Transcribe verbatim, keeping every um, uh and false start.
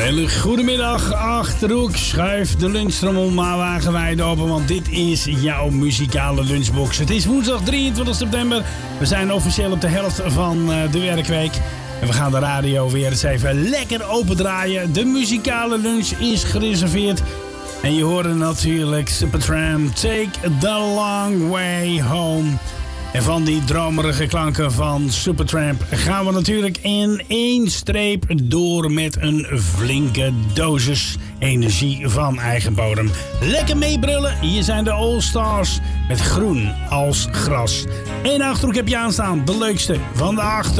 Hele goedemiddag, Achterhoek. Schuif de lunchtrommel maar wagenwijd open, want dit is jouw muzikale lunchbox. Het is woensdag drieëntwintig september. We zijn officieel op de helft van de werkweek. En we gaan de radio weer eens even lekker opendraaien. De muzikale lunch is gereserveerd. En je hoorde natuurlijk Supertramp, Take the Long Way Home. En van die dromerige klanken van Supertramp gaan we natuurlijk in één streep door met een flinke dosis energie van eigen bodem. Lekker meebrullen, hier zijn de All Stars met groen als gras. Eén Achterhoek heb je aanstaan, de leukste van de Achterhoek.